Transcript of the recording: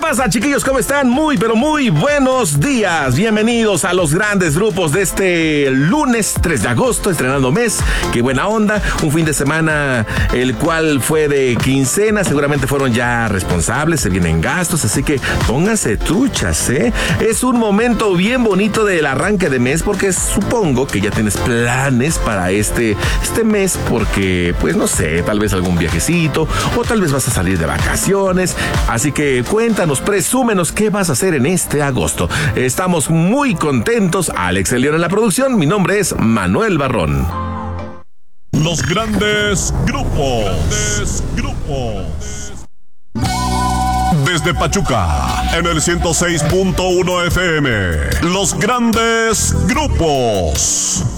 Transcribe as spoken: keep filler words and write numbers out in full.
pasa, chiquillos? ¿Cómo están? Muy, pero muy buenos días. Bienvenidos a los grandes grupos de este lunes tres de agosto, estrenando mes. Qué buena onda. Un fin de semana el cual fue de quincena. Seguramente fueron ya responsables, se vienen gastos, así que pónganse truchas, ¿eh? Es un momento bien bonito del arranque de mes porque supongo que ya tienes planes para este, este mes porque, pues no sé, tal vez algún viajecito o tal vez vas a salir de vacaciones. Así que cuéntanos, presúmenos qué vas a hacer en este agosto. Estamos muy contentos. Alex Elión en la producción. Mi nombre es Manuel Barrón. Los grandes grupos. Grandes grupos. Desde Pachuca, en el ciento seis punto uno F M. Los grandes grupos.